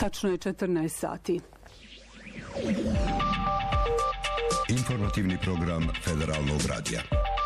Tačno je 14 sati. Informativni program Federalnog radija.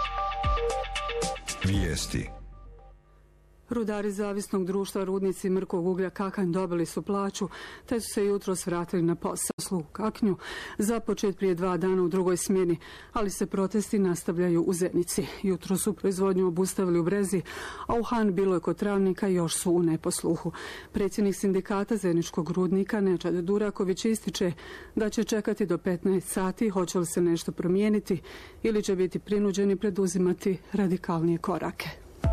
Vijesti. Rudari zavisnog društva Rudnici mrkog uglja Kakanj dobili su plaću, te su se jutros vratili na posao u Kaknju, započet prije 2 dana u drugoj smjeni, ali se protesti nastavljaju u Zenici. Jutro su proizvodnju obustavili u Brezi, a u Han Biloj kod Travnika još su u neposluhu. Predsjednik sindikata Zeničkog rudnika Nečad Duraković ističe da će čekati do 15 sati hoće li se nešto promijeniti ili će biti prinuđeni preduzimati radikalnije korake.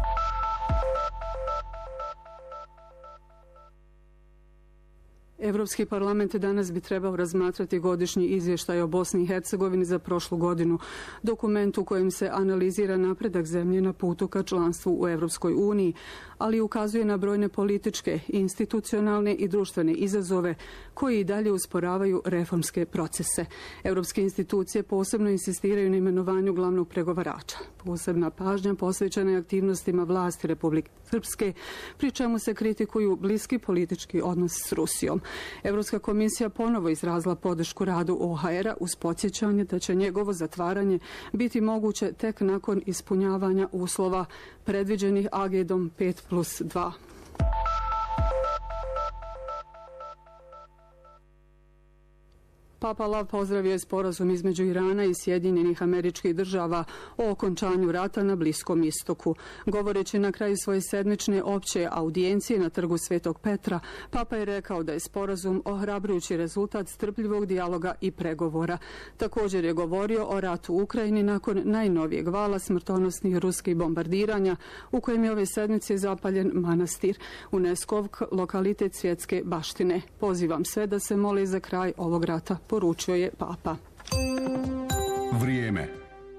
Europski parlament danas bi trebao razmatrati godišnji izvještaj o Bosni i Hercegovini za prošlu godinu, dokument u kojem se analizira napredak zemlje na putu ka članstvu u Europskoj uniji, ali ukazuje na brojne političke, institucionalne i društvene izazove koji i dalje usporavaju reformske procese. Europske institucije posebno insistiraju na imenovanju glavnog pregovarača. Posebna pažnja posvećena je aktivnostima vlasti Republike Srpske, pri čemu se kritikuju bliski politički odnosi s Rusijom. Europska komisija ponovo izrazila podršku radu OHR-a uz podsjećanje da će njegovo zatvaranje biti moguće tek nakon ispunjavanja uslova predviđenih agendom 5+2. Papa Lav pozdravio je sporazum između Irana i Sjedinjenih Američkih Država o okončanju rata na Bliskom istoku. Govoreći na kraju svoje sedmične opće audijencije na trgu Svetog Petra, Papa je rekao da je sporazum ohrabrujući rezultat strpljivog dijaloga i pregovora. Također je govorio o ratu u Ukrajini nakon najnovijeg vala smrtonosnih ruskih bombardiranja u kojem je ove sedmice zapaljen manastir, UNESCO-ov lokalitet svjetske baštine. Pozivam sve da se mole za kraj ovog rata, poručio je Papa. Vrijeme.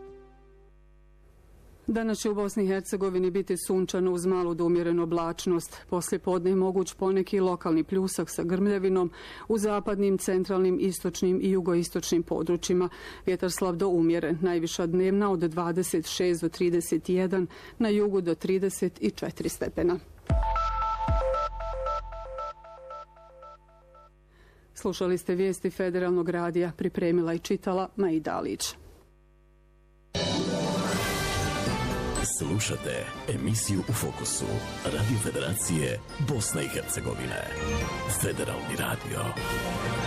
Danas će u Bosni i Hercegovini biti sunčano uz malu do umjerenu oblačnost. Poslije podne je moguć poneki lokalni pljusak sa grmljavinom u zapadnim, centralnim, istočnim i jugoistočnim područjima. Vjetar slab do umjeren, najviša dnevna od 26 do 31, na jugu do 34 stepena. Slušali ste vijesti Federalnog radija, pripremila i čitala Maida Alić. Slušate emisiju U fokusu Radio Federacije Bosne i Hercegovine. Federalni radio.